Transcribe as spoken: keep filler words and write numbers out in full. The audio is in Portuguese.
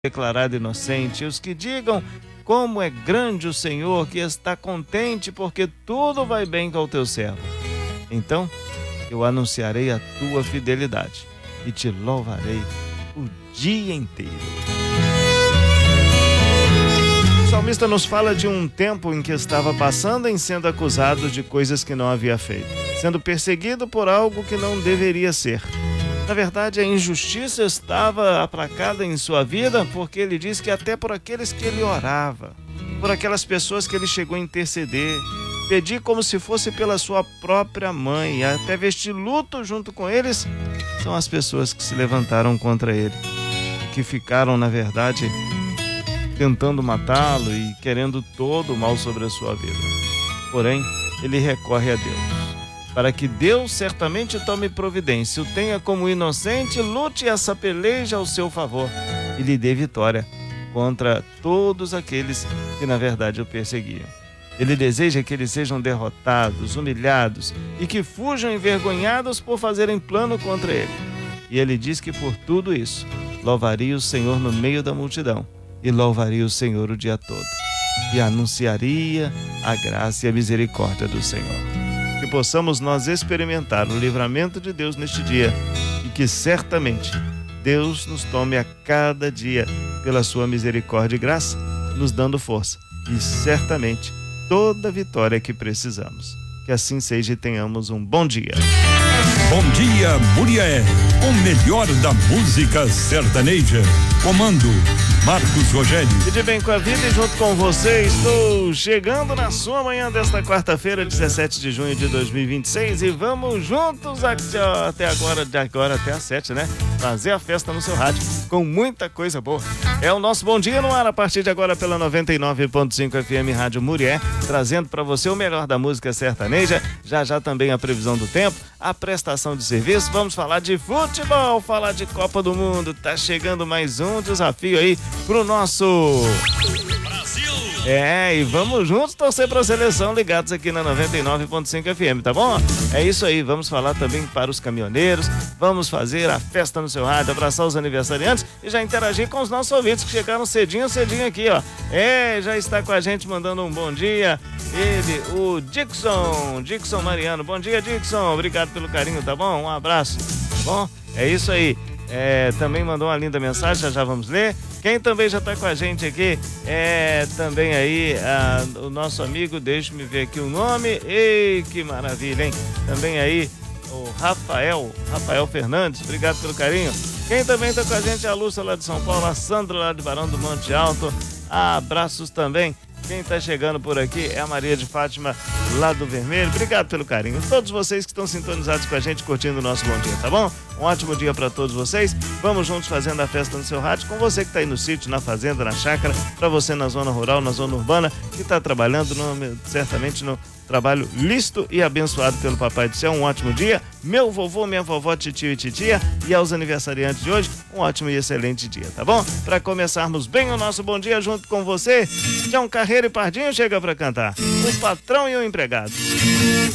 declarado inocente, os que digam como é grande o Senhor, que está contente porque tudo vai bem com o teu servo. Então eu anunciarei a tua fidelidade e te louvarei o dia inteiro. O salmista nos fala de um tempo em que estava passando em sendo acusado de coisas que não havia feito, sendo perseguido por algo que não deveria ser. Na verdade, a injustiça estava aplacada em sua vida, porque ele diz que até por aqueles que ele orava, por aquelas pessoas que ele chegou a interceder, pedir como se fosse pela sua própria mãe, até vestir luto junto com eles, são as pessoas que se levantaram contra ele, que ficaram, na verdade, tentando matá-lo e querendo todo o mal sobre a sua vida. Porém, ele recorre a Deus, para que Deus certamente tome providência, o tenha como inocente, lute essa peleja ao seu favor e lhe dê vitória contra todos aqueles que na verdade o perseguiam. Ele deseja que eles sejam derrotados, humilhados e que fujam envergonhados por fazerem plano contra ele. E ele diz que por tudo isso louvaria o Senhor no meio da multidão e louvaria o Senhor o dia todo e anunciaria a graça e a misericórdia do Senhor. Que possamos nós experimentar o livramento de Deus neste dia e que certamente Deus nos tome a cada dia pela sua misericórdia e graça, nos dando força e certamente toda a vitória que precisamos. Que assim seja e tenhamos um bom dia. Bom dia, Murié, o melhor da música sertaneja. Comando Marcos Rogério. E de bem com a vida e junto com você, estou chegando na sua manhã desta quarta-feira, dezessete de junho de dois mil e vinte e seis, e vamos juntos aqui, ó, até agora, de agora até às sete, né? Fazer a festa no seu rádio com muita coisa boa. É o nosso Bom Dia no ar a partir de agora pela noventa e nove ponto cinco F M Rádio Murié, trazendo para você o melhor da música sertaneja. Já já também a previsão do tempo, a prestação de serviço. Vamos falar de futebol, falar de Copa do Mundo. Tá chegando mais um desafio aí pro nosso Brasil. É, e vamos juntos torcer pra seleção, ligados aqui na noventa e nove ponto cinco F M, tá bom? É isso aí, vamos falar também para os caminhoneiros, vamos fazer a festa no seu rádio, abraçar os aniversariantes e já interagir com os nossos ouvintes que chegaram cedinho, cedinho aqui, ó. É, já está com a gente mandando um bom dia, ele, o Dixon, Dixon Mariano. Bom dia, Dixon, obrigado pelo carinho, tá bom? Um abraço, tá bom? É isso aí. É, também mandou uma linda mensagem, já, já vamos ler. Quem também já está com a gente aqui é também aí a, o nosso amigo, deixa-me ver aqui o nome. Ei, que maravilha, hein? Também aí o Rafael, Rafael Fernandes, obrigado pelo carinho. Quem também está com a gente é a Lúcia lá de São Paulo, a Sandra lá de Barão do Monte Alto. Abraços também. Quem está chegando por aqui é a Maria de Fátima, lá do Vermelho. Obrigado pelo carinho. Todos vocês que estão sintonizados com a gente, curtindo o nosso bom dia, tá bom? Um ótimo dia para todos vocês. Vamos juntos fazendo a festa no seu rádio, com você que está aí no sítio, na fazenda, na chácara, para você na zona rural, na zona urbana, que está trabalhando no, certamente no trabalho lícito e abençoado pelo Papai do Céu. Um ótimo dia. Meu vovô, minha vovó, titio e titia, e aos aniversariantes de hoje, um ótimo e excelente dia, tá bom? Para começarmos bem o nosso bom dia junto com você, Tião Carreiro e Pardinho chega para cantar. O patrão e o empregado.